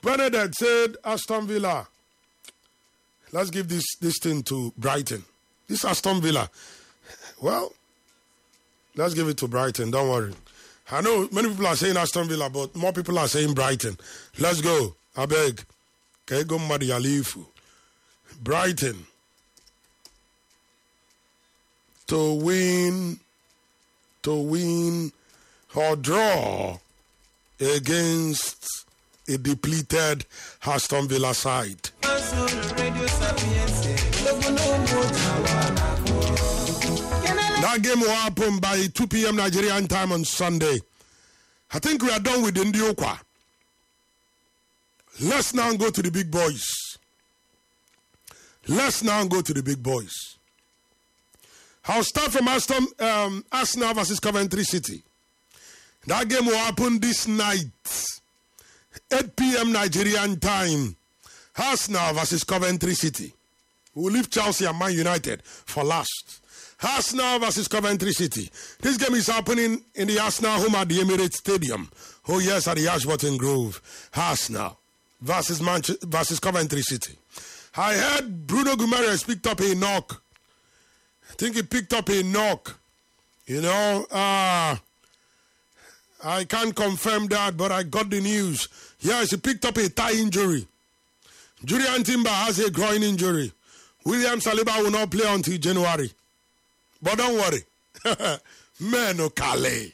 Bernadette said Aston Villa. Let's give this thing to Brighton. This Aston Villa. Well, let's give it to Brighton. Don't worry. I know many people are saying Aston Villa, but more people are saying Brighton. Let's go. I beg. Kego Marialifu. Brighton. To win or draw against a depleted Aston Villa side. That game will happen by 2 p.m. Nigerian time on Sunday. I think we are done with Ndiokwa. Let's now go to the big boys. I'll start from Arsenal versus Coventry City. That game will happen this night, 8 p.m. Nigerian time. Arsenal versus Coventry City. We'll leave Chelsea and Man United for last. Arsenal versus Coventry City. This game is happening in the Arsenal home at the Emirates Stadium. Oh yes, at the Ashburton Grove. Arsenal versus Coventry City. I heard Bruno Guimaraes picked up a knock. I think he picked up a knock. You know, I can't confirm that, but I got the news. Yes, he picked up a thigh injury. Julian Timber has a groin injury. William Saliba will not play until January. But don't worry. Meno Kale.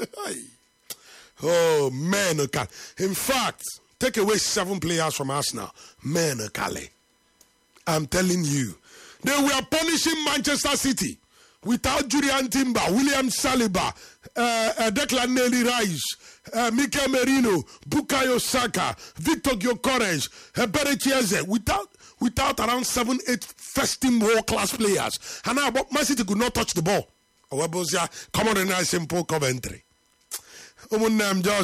Oh, Meno Kale. In fact, take away 7 players from Arsenal. Meno Kale. I'm telling you. They were punishing Manchester City without Julian Timber, William Saliba, Declan Rice, Mikel Merino, Bukayo Saka, Victor Gyökeres, Berechieze, without around 7-8 first-team world-class players. And now Man City could not touch the ball. Come on, a nice simple Coventry.